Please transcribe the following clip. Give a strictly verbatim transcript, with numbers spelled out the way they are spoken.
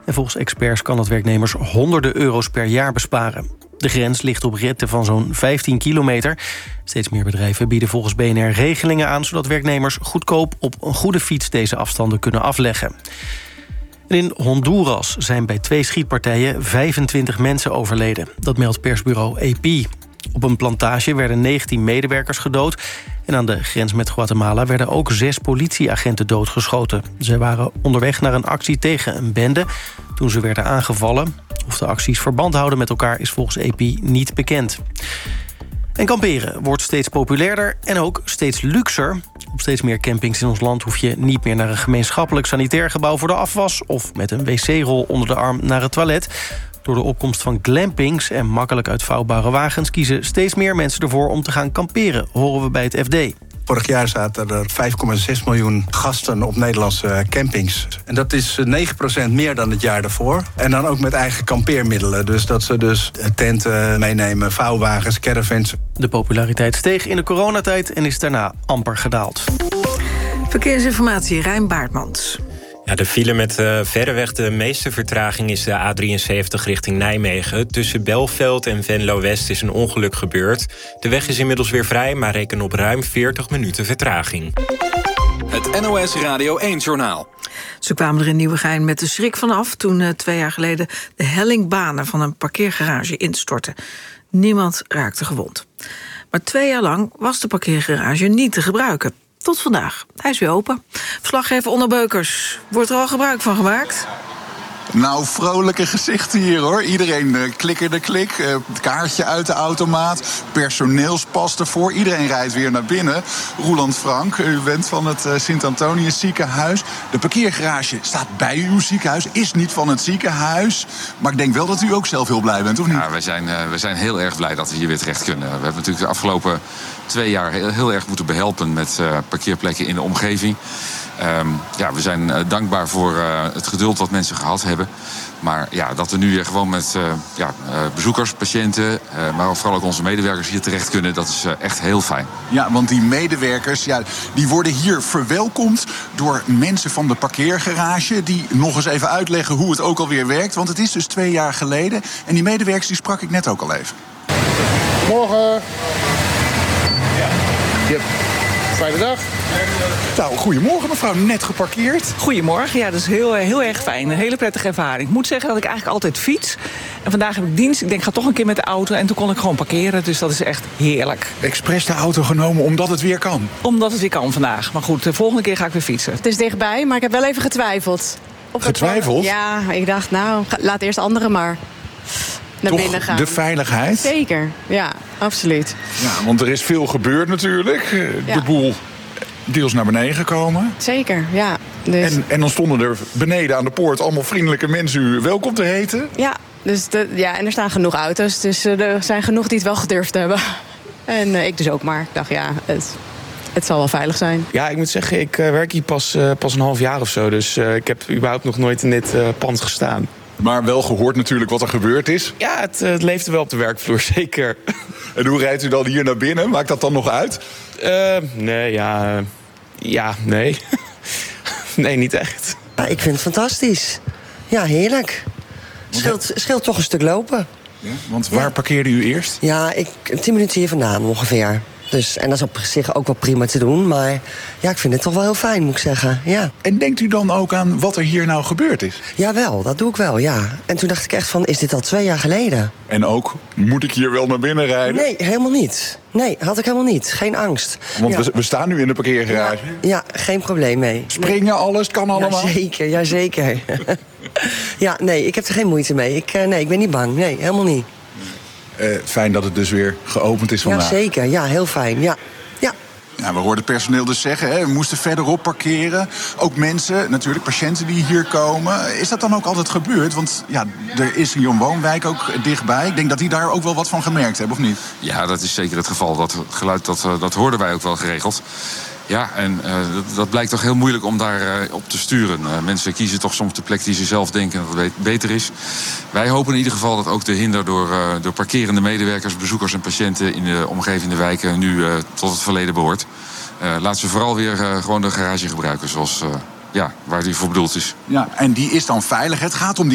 En volgens experts kan dat werknemers honderden euro's per jaar besparen. De grens ligt op ritten van zo'n vijftien kilometer. Steeds meer bedrijven bieden volgens B N R regelingen aan, zodat werknemers goedkoop op een goede fiets deze afstanden kunnen afleggen. En in Honduras zijn bij twee schietpartijen vijfentwintig mensen overleden. Dat meldt persbureau A P. Op een plantage werden negentien medewerkers gedood. En aan de grens met Guatemala werden ook zes politieagenten doodgeschoten. Ze waren onderweg naar een actie tegen een bende toen ze werden aangevallen. Of de acties verband houden met elkaar is volgens A P niet bekend. En kamperen wordt steeds populairder en ook steeds luxer. Op steeds meer campings in ons land hoef je niet meer naar een gemeenschappelijk sanitair gebouw voor de afwas of met een wc-rol onder de arm naar het toilet. Door de opkomst van glampings en makkelijk uitvouwbare wagens kiezen steeds meer mensen ervoor om te gaan kamperen, horen we bij het F D. Vorig jaar zaten er vijf komma zes miljoen gasten op Nederlandse campings. En dat is negen procent meer dan het jaar daarvoor. En dan ook met eigen kampeermiddelen. Dus dat ze dus tenten meenemen, vouwwagens, caravans. De populariteit steeg in de coronatijd en is daarna amper gedaald. Verkeersinformatie, Rijn Baartmans. Ja, de file met uh, verreweg de meeste vertraging is de A drieënzeventig richting Nijmegen. Tussen Belveld en Venlo-West is een ongeluk gebeurd. De weg is inmiddels weer vrij, maar reken op ruim veertig minuten vertraging. Het N O S Radio één-journaal. Ze kwamen er in Nieuwegein met de schrik vanaf toen uh, twee jaar geleden de hellingbanen van een parkeergarage instortten. Niemand raakte gewond. Maar twee jaar lang was de parkeergarage niet te gebruiken. Tot vandaag. Hij is weer open. Verslaggever Onno Beukers. Wordt er al gebruik van gemaakt? Nou, vrolijke gezichten hier, hoor. Iedereen uh, klikkerde klik, uh, kaartje uit de automaat, personeelspas ervoor. Iedereen rijdt weer naar binnen. Roeland Frank, u bent van het uh, Sint-Antonius ziekenhuis. De parkeergarage staat bij uw ziekenhuis, is niet van het ziekenhuis. Maar ik denk wel dat u ook zelf heel blij bent, of niet? Ja, wij zijn, uh, wij zijn heel erg blij dat we hier weer terecht kunnen. We hebben natuurlijk de afgelopen twee jaar heel, heel erg moeten behelpen met uh, parkeerplekken in de omgeving. Um, ja, we zijn uh, dankbaar voor uh, het geduld wat mensen gehad hebben. Maar ja, dat we nu weer gewoon met uh, ja, uh, bezoekers, patiënten, uh, maar vooral ook onze medewerkers hier terecht kunnen, dat is uh, echt heel fijn. Ja, want die medewerkers, ja, die worden hier verwelkomd door mensen van de parkeergarage, die nog eens even uitleggen hoe het ook alweer werkt. Want het is dus twee jaar geleden. En die medewerkers die sprak ik net ook al even. Morgen. Yep. Fijne dag. Nou, goedemorgen mevrouw, net geparkeerd. Goedemorgen, ja, dat is heel, heel erg fijn. Een hele prettige ervaring. Ik moet zeggen dat ik eigenlijk altijd fiets. En vandaag heb ik dienst. Ik denk, ik ga toch een keer met de auto. En toen kon ik gewoon parkeren, dus dat is echt heerlijk. Expres de auto genomen omdat het weer kan? Omdat het weer kan vandaag. Maar goed, de volgende keer ga ik weer fietsen. Het is dichtbij, maar ik heb wel even getwijfeld. Op getwijfeld? Ja, ik dacht, nou, laat eerst anderen maar naar Toch binnen gaan. De veiligheid? Zeker, ja, absoluut. Ja, want er is veel gebeurd natuurlijk. De Ja. boel deels naar beneden gekomen. Zeker, ja. Dus... En, en dan stonden er beneden aan de poort allemaal vriendelijke mensen u welkom te heten. Ja, dus de, ja, en er staan genoeg auto's, dus uh, er zijn genoeg die het wel gedurfd hebben. En uh, ik dus ook maar. Ik dacht, ja, het, het zal wel veilig zijn. Ja, ik moet zeggen, ik uh, werk hier pas, uh, pas een half jaar of zo. Dus uh, ik heb überhaupt nog nooit in dit uh, pand gestaan. Maar wel gehoord natuurlijk wat er gebeurd is. Ja, het, het leefde wel op de werkvloer, zeker. En hoe rijdt u dan hier naar binnen? Maakt dat dan nog uit? Uh, nee, ja... Uh, ja, nee. Nee, niet echt. Ja, ik vind het fantastisch. Ja, heerlijk. Scheelt, scheelt toch een stuk lopen. Ja, want waar ja. parkeerde u eerst? Ja, ik, tien minuten hier vandaan ongeveer. Dus, en dat is op zich ook wel prima te doen. Maar ja, ik vind het toch wel heel fijn, moet ik zeggen. Ja. En denkt u dan ook aan wat er hier nou gebeurd is? Jawel, dat doe ik wel, ja. En toen dacht ik echt van, is dit al twee jaar geleden? En ook, moet ik hier wel naar binnen rijden? Nee, helemaal niet. Nee, had ik helemaal niet. Geen angst. Want ja. we, we staan nu in de parkeergarage. Ja, ja, geen probleem mee. Springen, nee. alles, kan allemaal? Ja, zeker, ja, zeker. Ja, nee, ik heb er geen moeite mee. Ik, nee, ik ben niet bang. Nee, helemaal niet. Uh, fijn dat het dus weer geopend is vandaag. Ja, zeker. Ja, heel fijn. Ja. Ja. Ja, we hoorden personeel dus zeggen, hè, we moesten verderop parkeren. Ook mensen, natuurlijk patiënten die hier komen. Is dat dan ook altijd gebeurd? Want ja, er is hier een woonwijk ook dichtbij. Ik denk dat die daar ook wel wat van gemerkt hebben, of niet? Ja, dat is zeker het geval. Dat geluid, dat, dat hoorden wij ook wel geregeld. Ja, en uh, dat, dat blijkt toch heel moeilijk om daar uh, op te sturen. Uh, mensen kiezen toch soms de plek die ze zelf denken dat het beter is. Wij hopen in ieder geval dat ook de hinder door, uh, door parkerende medewerkers, bezoekers en patiënten in de omgevende wijken nu uh, tot het verleden behoort. Uh, laat ze vooral weer uh, gewoon de garage gebruiken zoals uh, ja, waar die voor bedoeld is. Ja, en die is dan veilig. Het gaat om die